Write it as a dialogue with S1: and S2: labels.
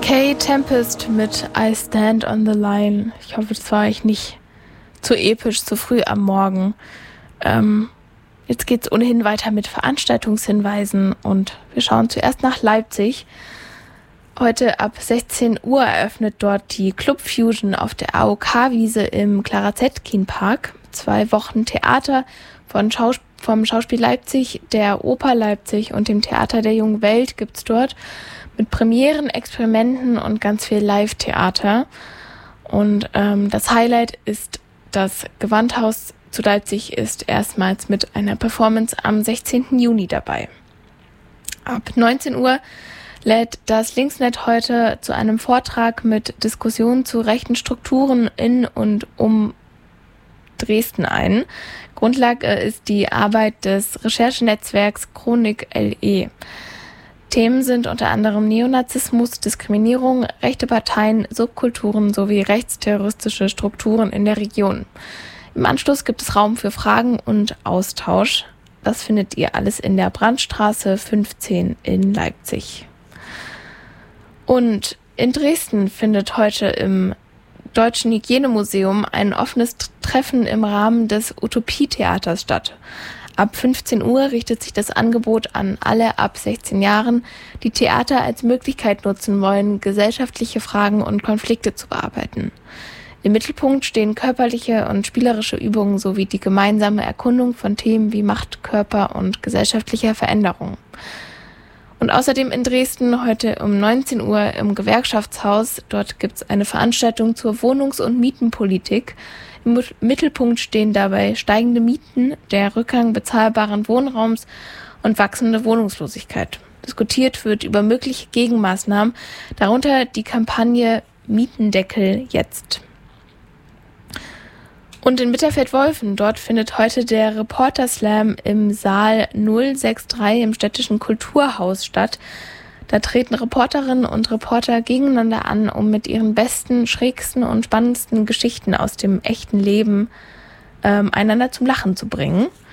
S1: Kay Tempest mit I Stand on the Line. Ich hoffe, das war euch nicht zu episch, zu früh am Morgen. Jetzt geht's ohnehin weiter mit Veranstaltungshinweisen und wir schauen zuerst nach Leipzig. Heute ab 16 Uhr eröffnet dort die Club Fusion auf der AOK-Wiese im Clara Zetkin-Park. 2 Wochen Theater vom Schauspiel Leipzig, der Oper Leipzig und dem Theater der Jungen Welt gibt's dort mit Premieren, Experimenten und ganz viel Live-Theater. Und das Highlight ist das Gewandhaus zu Leipzig ist erstmals mit einer Performance am 16. Juni dabei. Ab 19 Uhr lädt das Linksnet heute zu einem Vortrag mit Diskussionen zu rechten Strukturen in und um Dresden ein. Grundlage ist die Arbeit des Recherchenetzwerks Chronik LE. Themen sind unter anderem Neonazismus, Diskriminierung, rechte Parteien, Subkulturen sowie rechtsterroristische Strukturen in der Region. Im Anschluss gibt es Raum für Fragen und Austausch. Das findet ihr alles in der Brandstraße 15 in Leipzig. Und in Dresden findet heute im Deutschen Hygienemuseum ein offenes Treffen im Rahmen des Utopietheaters statt. Ab 15 Uhr richtet sich das Angebot an alle ab 16 Jahren, die Theater als Möglichkeit nutzen wollen, gesellschaftliche Fragen und Konflikte zu bearbeiten. Im Mittelpunkt stehen körperliche und spielerische Übungen sowie die gemeinsame Erkundung von Themen wie Macht, Körper und gesellschaftlicher Veränderung. Und außerdem in Dresden heute um 19 Uhr im Gewerkschaftshaus. Dort gibt es eine Veranstaltung zur Wohnungs- und Mietenpolitik. Im Mittelpunkt stehen dabei steigende Mieten, der Rückgang bezahlbaren Wohnraums und wachsende Wohnungslosigkeit. Diskutiert wird über mögliche Gegenmaßnahmen, darunter die Kampagne Mietendeckel jetzt. Und in Bitterfeld-Wolfen, dort findet heute der Reporter-Slam im Saal 063 im Städtischen Kulturhaus statt. Da treten Reporterinnen und Reporter gegeneinander an, um mit ihren besten, schrägsten und spannendsten Geschichten aus dem echten Leben einander zum Lachen zu bringen.